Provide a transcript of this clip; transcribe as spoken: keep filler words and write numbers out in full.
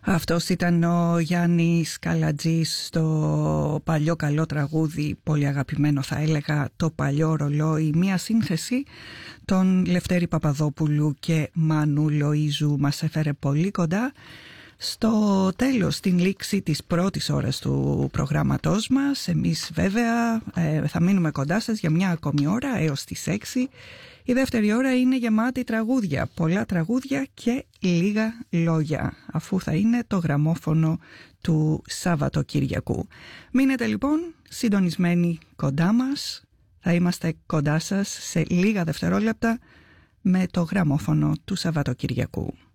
Αυτός ήταν ο Γιάννης Καλατζής στο παλιό καλό τραγούδι, πολύ αγαπημένο θα έλεγα, το παλιό ρολόι, μια σύνθεση των Λευτέρη Παπαδόπουλου και Μάνου Λοΐζου. Μας έφερε πολύ κοντά στο τέλος, στην λήξη της πρώτης ώρας του προγράμματός μας. Εμείς βέβαια ε, θα μείνουμε κοντά σας για μια ακόμη ώρα έως τις έξι. Η δεύτερη ώρα είναι γεμάτη τραγούδια, πολλά τραγούδια και λίγα λόγια, αφού θα είναι το γραμμόφωνο του Σαββατοκυριακού. Μείνετε λοιπόν συντονισμένοι κοντά μας, θα είμαστε κοντά σας σε λίγα δευτερόλεπτα με το γραμμόφωνο του Σαββατοκυριακού.